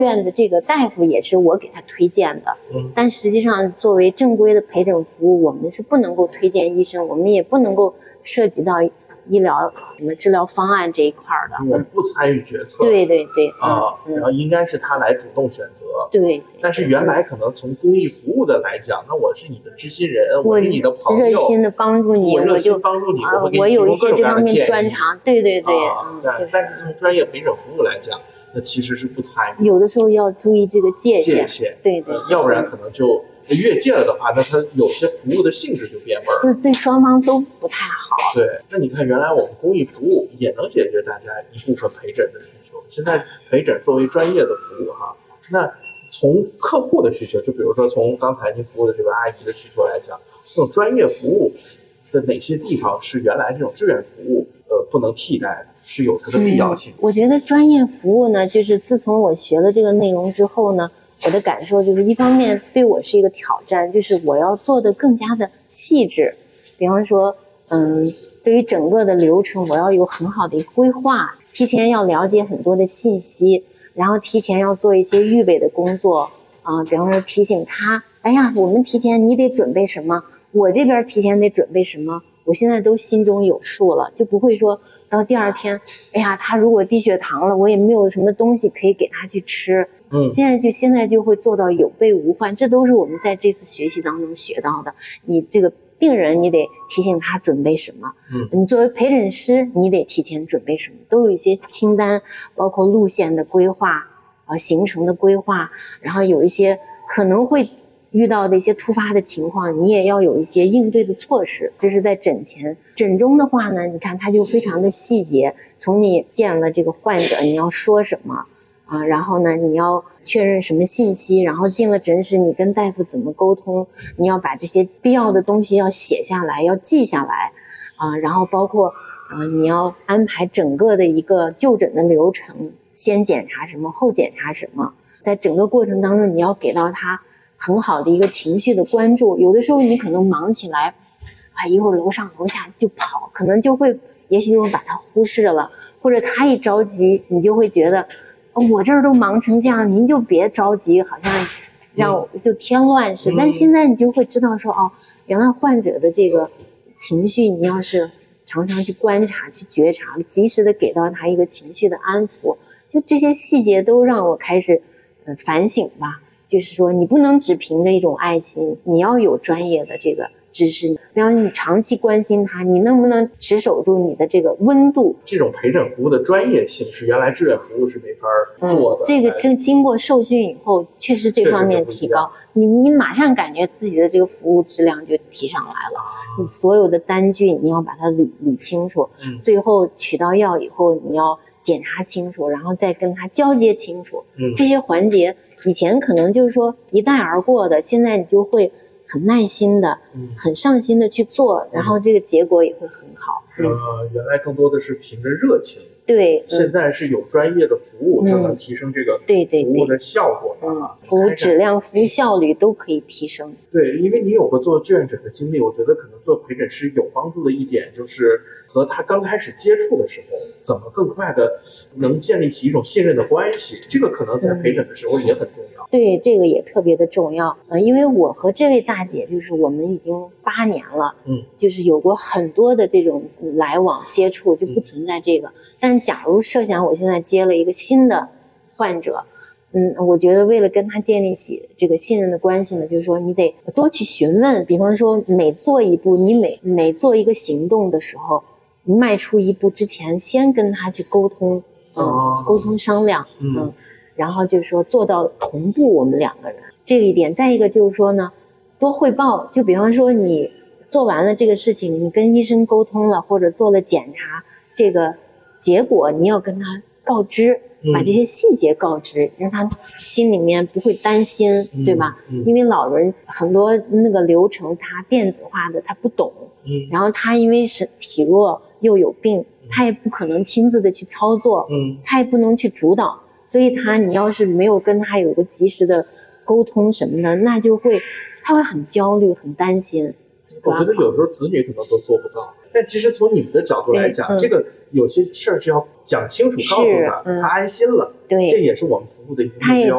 院的这个大夫也是我给他推荐的，但实际上作为正规的陪诊服务，我们是不能够推荐医生，我们也不能够涉及到医疗什么治疗方案这一块的， 我们不参与决策。 对然后应该是他来主动选择。 对。 但是原来可能从公益服务的来讲，那我是你的知心人，我是你的朋友， 热心的帮助你， 我就帮助你， 我有一些这方面专长。对。 但是从专业陪诊服务来讲，那其实是不参与。 有的时候要注意这个界限。对。 要不然可能就越界了的话，那它有些服务的性质就变味儿， 就是对双方都不太好。 对，那你看，原来我们公益服务也能解决大家一部分陪诊的需求。现在陪诊作为专业的服务哈，那从客户的需求，就比如说从刚才您服务的这个阿姨的需求来讲，这种专业服务的哪些地方是原来这种志愿服务不能替代的，是有它的必要性？ 我觉得专业服务呢，就是自从我学了这个内容之后呢，我的感受就是一方面对我是一个挑战，就是我要做的更加的细致，比方说对于整个的流程我要有很好的一个规划，提前要了解很多的信息，然后提前要做一些预备的工作比方说提醒他，哎呀，我们提前你得准备什么，我这边提前得准备什么，我现在都心中有数了，就不会说到第二天，哎呀，他如果低血糖了，我也没有什么东西可以给他去吃。现在就会做到有备无患，这都是我们在这次学习当中学到的。你这个病人，你得提醒他准备什么，你作为陪诊师，你得提前准备什么，都有一些清单，包括路线的规划行程的规划，然后有一些可能会遇到的一些突发的情况，你也要有一些应对的措施。这是在诊前。诊中的话呢，你看它就非常的细节，从你见了这个患者你要说什么然后呢你要确认什么信息，然后进了诊室你跟大夫怎么沟通，你要把这些必要的东西要写下来，要记下来然后包括你要安排整个的一个就诊的流程，先检查什么后检查什么，在整个过程当中你要给到他很好的一个情绪的关注。有的时候你可能忙起来一会儿楼上楼下就跑，可能也许就会把他忽视了，或者他一着急你就会觉得我这儿都忙成这样，您就别着急，好像让我就添乱似的。但现在你就会知道说原来患者的这个情绪，你要是常常去观察去觉察，及时的给到他一个情绪的安抚，就这些细节都让我开始反省吧。就是说你不能只凭着一种爱心，你要有专业的这个知识，比方你长期关心他，你能不能持守住你的这个温度。 这种陪诊服务的专业性是原来志愿服务是没法做的。 这个经过受训以后确实这方面提高，你马上感觉自己的这个服务质量就提上来了。你所有的单据你要把它捋清楚，最后取到药以后你要检查清楚，然后再跟他交接清楚，这些环节以前可能就是说一带而过的，现在你就会很耐心的很上心的去做，然后这个结果也会很好。 原来更多的是凭着热情， 对， 现在是有专业的服务才能提升这个服务的效果服务质量服务效率都可以提升。 对，因为你有过做志愿者的经历，我觉得可能做陪诊师有帮助的一点就是和他刚开始接触的时候怎么更快的能建立起一种信任的关系，这个可能在陪诊的时候也很重要。 对，这个也特别的重要因为我和这位大姐就是我们已经8年了，就是有过很多的这种来往接触，就不存在这个。但是假如设想我现在接了一个新的患者，我觉得为了跟他建立起这个信任的关系呢，就是说你得多去询问，比方说每做一步，你每做一个行动的时候，你迈出一步之前先跟他去沟通沟通商量然后就是说做到同步我们2个人这一点。再一个就是说呢，多汇报，就比方说你做完了这个事情，你跟医生沟通了或者做了检查，这个结果你要跟他告知，把这些细节告知，让他心里面不会担心，对吧？因为老人很多那个流程他电子化的他不懂，然后他因为是体弱又有病，他也不可能亲自的去操作，他也不能去主导，所以你要是没有跟他有个及时的沟通什么的，那他会很焦虑很担心。 我觉得有时候子女可能都做不到，但其实从你们的角度来讲，这个有些事儿是要讲清楚告诉他，他安心了，对，这也是我们服务的一个目标。